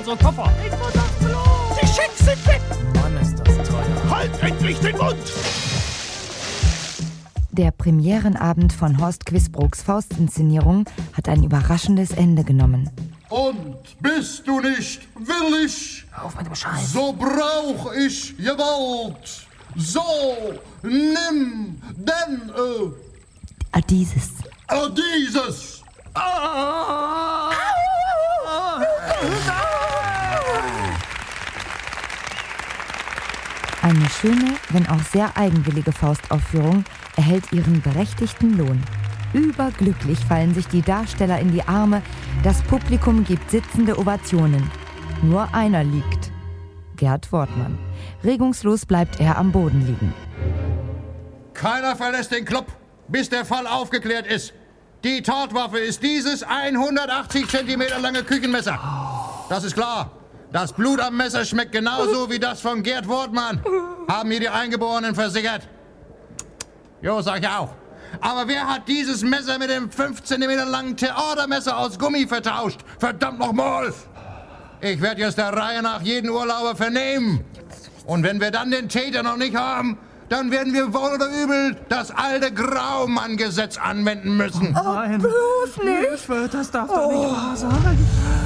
unsere Koffer. Ich muss aufs Klo. Die Schecks sind weg. Mann, ist das teuer. Halt endlich den Mund. Der Premierenabend von Horst Quisbrooks Faustinszenierung hat ein überraschendes Ende genommen. Und bist du nicht willig? Auf mit dem Scheiß. So brauch ich Gewalt. So, nimm denn Dieses. dieses. Eine schöne, wenn auch sehr eigenwillige Faustaufführung erhält ihren berechtigten Lohn. Überglücklich fallen sich die Darsteller in die Arme, das Publikum gibt sitzende Ovationen. Nur einer liegt. Gerd Wortmann. Regungslos bleibt er am Boden liegen. Keiner verlässt den Club, bis der Fall aufgeklärt ist. Die Tatwaffe ist dieses 180 Zentimeter lange Küchenmesser. Das ist klar. Das Blut am Messer schmeckt genauso wie das von Gerd Wortmann. Haben hier die Eingeborenen versichert. Jo, sag ich auch. Aber wer hat dieses Messer mit dem 5 Zentimeter langen Theatermesser aus Gummi vertauscht? Verdammt nochmal! Ich werde jetzt der Reihe nach jeden Urlauber vernehmen. Und wenn wir dann den Täter noch nicht haben, dann werden wir wohl oder übel das alte Graumann-Gesetz anwenden müssen. Nein, Bloß nicht. Hilfe, das darf doch nicht wahr sein.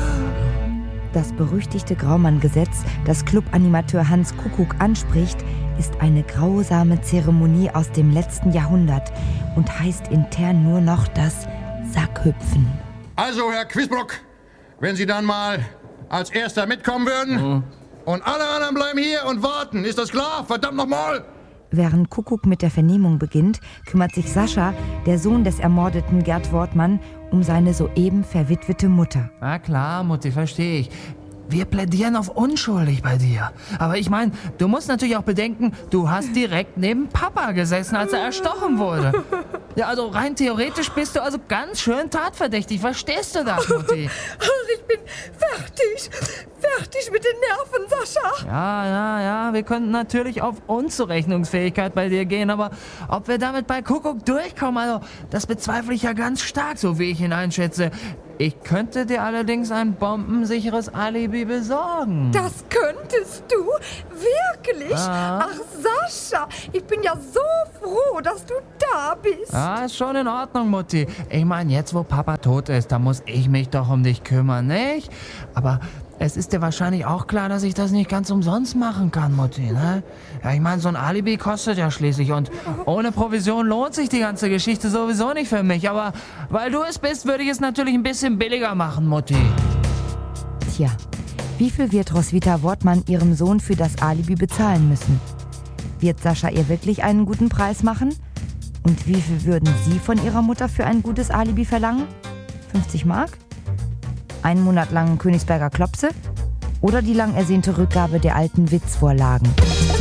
Das berüchtigte Graumann-Gesetz, das Clubanimateur Hans Kuckuck anspricht, ist eine grausame Zeremonie aus dem letzten Jahrhundert und heißt intern nur noch das Sackhüpfen. Also, Herr Quisbrook, wenn Sie dann mal als Erster mitkommen würden und alle anderen bleiben hier und warten, ist das klar? Verdammt nochmal! Während Kuckuck mit der Vernehmung beginnt, kümmert sich Sascha, der Sohn des ermordeten Gerd Wortmann, um seine soeben verwitwete Mutter. Na klar, Mutti, verstehe ich. Wir plädieren auf unschuldig bei dir. Aber ich meine, du musst natürlich auch bedenken, du hast direkt neben Papa gesessen, als er erstochen wurde. Ja, also rein theoretisch bist du also ganz schön tatverdächtig. Verstehst du das, Mutti? Also ich bin fertig. Fertig mit den Nerven, Sascha. Ja, wir könnten natürlich auf Unzurechnungsfähigkeit bei dir gehen, aber ob wir damit bei Kuckuck durchkommen, also das bezweifle ich ja ganz stark, so wie ich ihn einschätze. Ich könnte dir allerdings ein bombensicheres Alibi besorgen. Das könntest du? Wirklich? Ah. Ach, Sascha, ich bin ja so froh, dass du da bist. Ja, ist schon in Ordnung, Mutti. Ich meine, jetzt wo Papa tot ist, da muss ich mich doch um dich kümmern, nicht? Aber es ist dir wahrscheinlich auch klar, dass ich das nicht ganz umsonst machen kann, Mutti, ne? Ja, ich meine, so ein Alibi kostet ja schließlich und ohne Provision lohnt sich die ganze Geschichte sowieso nicht für mich. Aber weil du es bist, würde ich es natürlich ein bisschen billiger machen, Mutti. Tja, wie viel wird Roswitha Wortmann ihrem Sohn für das Alibi bezahlen müssen? Wird Sascha ihr wirklich einen guten Preis machen? Und wie viel würden Sie von Ihrer Mutter für ein gutes Alibi verlangen? 50 Mark? 1 Monat lang Königsberger Klopse? Oder die lang ersehnte Rückgabe der alten Witzvorlagen?